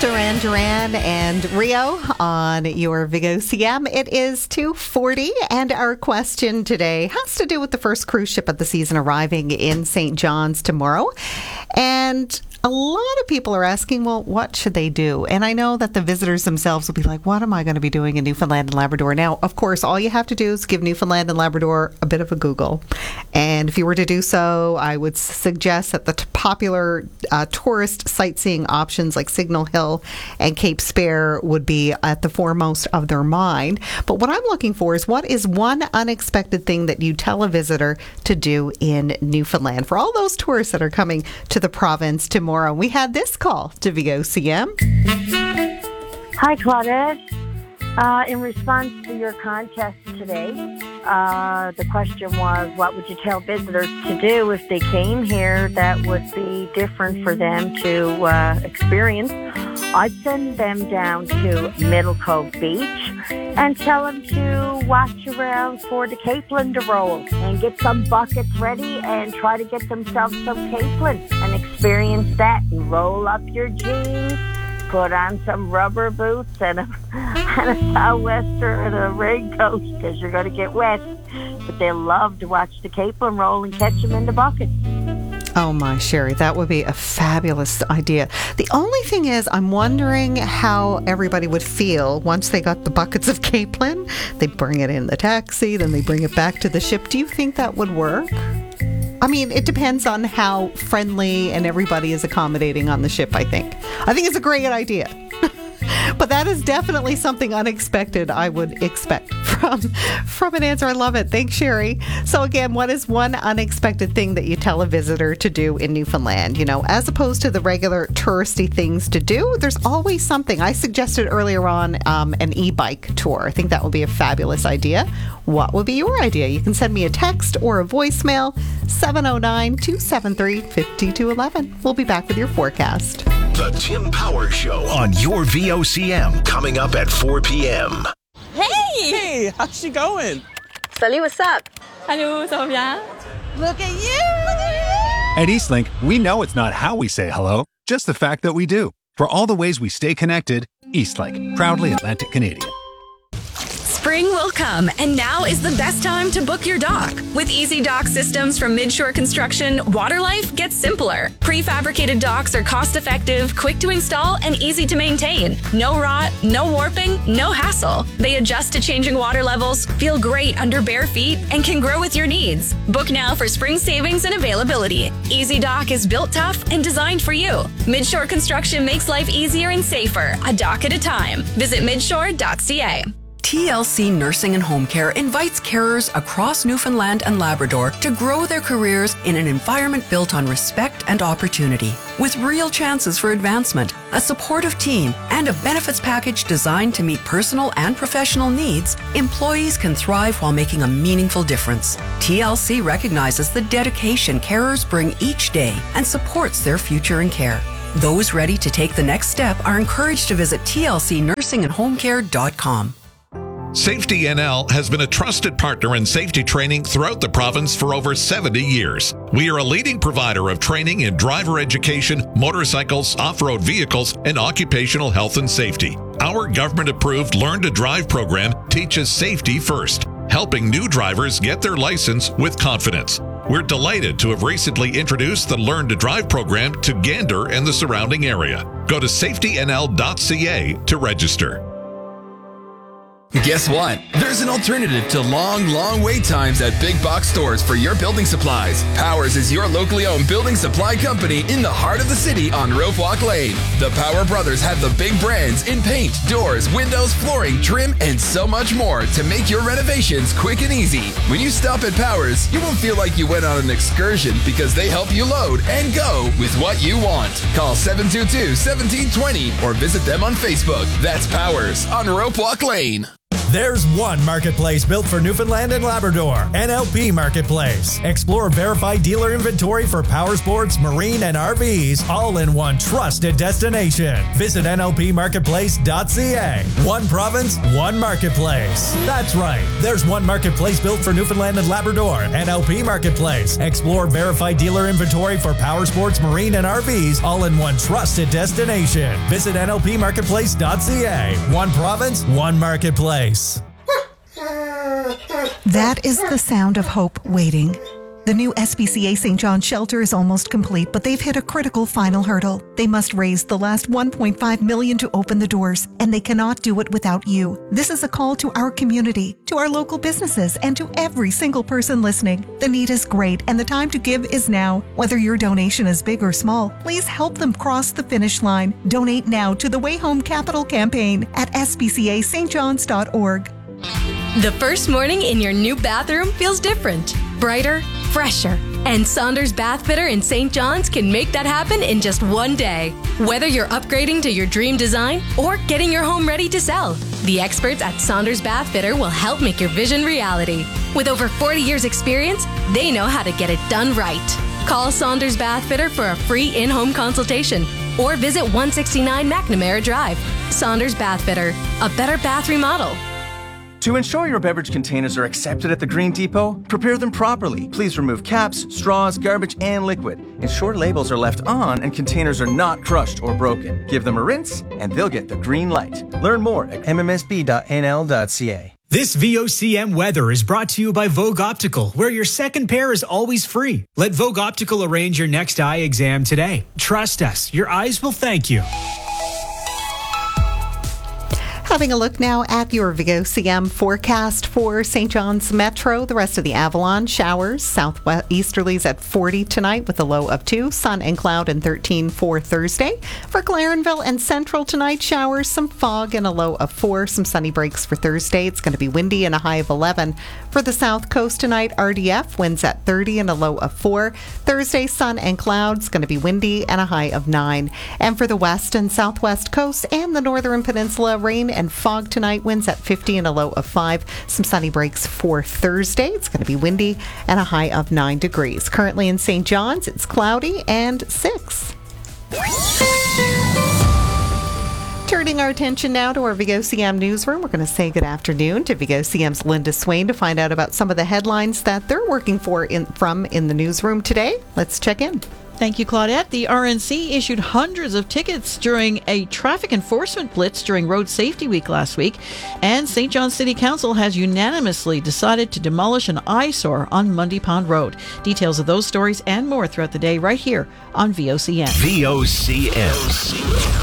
Duran Duran and Rio on your Vigo CM. It is 2:40, and our question today has to do with the first cruise ship of the season arriving in St. John's tomorrow. And a lot of people are asking, well, what should they do? And I know that the visitors themselves will be like, what am I going to be doing in Newfoundland and Labrador? Now, of course, all you have to do is give Newfoundland and Labrador a bit of a Google. And if you were to do so, I would suggest that the popular tourist sightseeing options like Signal Hill and Cape Spare would be at the foremost of their mind. But what I'm looking for is, what is one unexpected thing that you tell a visitor to do in Newfoundland for all those tourists that are coming to the province tomorrow? We had this call to Vigo CM. Hi, Claudette. In response to your contest today, the question was, what would you tell visitors to do if they came here that would be different for them to experience? I'd send them down to Middle Cove Beach and tell them to watch around for the capelin to roll and get some buckets ready and try to get themselves some capelin and experience that, and roll up your jeans, put on some rubber boots and a sou'wester and a raincoat because you're going to get wet. But they love to watch the capelin roll and catch them in the bucket. Oh my, Sherry, that would be a fabulous idea. The only thing is, I'm wondering how everybody would feel once they got the buckets of capelin. They bring it in the taxi, then they bring it back to the ship. Do you think that would work? I mean, it depends on how friendly and everybody is accommodating on the ship, I think. I think it's a great idea. But that is definitely something unexpected I would expect from an answer. I love it. Thanks, Sherry. So again, what is one unexpected thing that you tell a visitor to do in Newfoundland? You know, as opposed to the regular touristy things to do, there's always something. I suggested earlier on an e-bike tour. I think that would be a fabulous idea. What would be your idea? You can send me a text or a voicemail, 709-273-5211. We'll be back with your forecast. The Tim Power Show on your VOCM, coming up at 4 p.m. Hey, how's she going? Salut, what's up? Hello, ça va bien? Look at you! At Eastlink, we know it's not how we say hello, just the fact that we do. For all the ways we stay connected, Eastlink, proudly Atlantic Canadian. Spring will come, and now is the best time to book your dock. With Easy Dock systems from Midshore Construction, water life gets simpler. Prefabricated docks are cost-effective, quick to install, and easy to maintain. No rot, no warping, no hassle. They adjust to changing water levels, feel great under bare feet, and can grow with your needs. Book now for spring savings and availability. Easy Dock is built tough and designed for you. Midshore Construction makes life easier and safer, a dock at a time. Visit midshore.ca. TLC Nursing and Home Care invites carers across Newfoundland and Labrador to grow their careers in an environment built on respect and opportunity. With real chances for advancement, a supportive team, and a benefits package designed to meet personal and professional needs, employees can thrive while making a meaningful difference. TLC recognizes the dedication carers bring each day and supports their future in care. Those ready to take the next step are encouraged to visit tlcnursingandhomecare.com. Safety NL has been a trusted partner in safety training throughout the province for over 70 years. We are a leading provider of training in driver education, motorcycles, off-road vehicles, and occupational health and safety. Our government-approved Learn to Drive program teaches safety first, helping new drivers get their license with confidence. We're delighted to have recently introduced the Learn to Drive program to Gander and the surrounding area. Go to safetynl.ca to register. Guess what? There's an alternative to long wait times at big box stores for your building supplies. Powers is your locally owned building supply company in the heart of the city on Rope Walk Lane. The Power Brothers have the big brands in paint, doors, windows, flooring, trim, and so much more to make your renovations quick and easy. When you stop at Powers, you won't feel like you went on an excursion because they help you load and go with what you want. Call 722-1720 or visit them on Facebook. That's Powers on Rope Walk Lane. There's one marketplace built for Newfoundland and Labrador, NLP Marketplace. Explore verified dealer inventory for power sports, marine, and RVs, all in one trusted destination. Visit nlpmarketplace.ca. One province, one marketplace. That's right. There's one marketplace built for Newfoundland and Labrador, NLP Marketplace. Explore verified dealer inventory for power sports, marine, and RVs, all in one trusted destination. Visit nlpmarketplace.ca. One province, one marketplace. That is the sound of hope waiting. The new SPCA St. John's shelter is almost complete, but they've hit a critical final hurdle. They must raise the last $1.5 million to open the doors, and they cannot do it without you. This is a call to our community, to our local businesses, and to every single person listening. The need is great, and the time to give is now. Whether your donation is big or small, please help them cross the finish line. Donate now to the Way Home Capital campaign at spcastjohns.org. The first morning in your new bathroom feels different, brighter, fresher. And Saunders Bath Fitter in St. John's can make that happen in just one day. Whether you're upgrading to your dream design or getting your home ready to sell, the experts at Saunders Bath Fitter will help make your vision reality. With over 40 years experience, they know how to get it done right. Call Saunders Bath Fitter for a free in-home consultation or visit 169 McNamara Drive. Saunders Bath Fitter, a better bath remodel. To ensure your beverage containers are accepted at the Green Depot, prepare them properly. Please remove caps, straws, garbage, and liquid. Ensure labels are left on and containers are not crushed or broken. Give them a rinse and they'll get the green light. Learn more at mmsb.nl.ca. This VOCM weather is brought to you by Vogue Optical, where your second pair is always free. Let Vogue Optical arrange your next eye exam today. Trust us, your eyes will thank you. Having a look now at your VOCM forecast for St. John's Metro. The rest of the Avalon, showers, southeasterlies at 40 tonight with a low of 2. Sun and cloud and 13 for Thursday. For Clarenville and Central tonight, showers, some fog and a low of 4. Some sunny breaks for Thursday. It's going to be windy and a high of 11. For the South Coast tonight, RDF, winds at 30 and a low of 4. Thursday, sun and clouds, going to be windy and a high of 9. And for the West and Southwest Coast and the Northern Peninsula, rain and fog tonight, winds at 50 and a low of 5. Some sunny breaks for Thursday. It's going to be windy and a high of 9 degrees. Currently in St. John's, it's cloudy and 6. Turning our attention now to our VOCM newsroom, we're going to say good afternoon to VOCM's Linda Swain to find out about some of the headlines that they're working from in the newsroom today. Let's check in. Thank you, Claudette. The RNC issued hundreds of tickets during a traffic enforcement blitz during Road Safety Week last week, and St. John's City Council has unanimously decided to demolish an eyesore on Mundy Pond Road. Details of those stories and more throughout the day right here on VOCM. VOCM.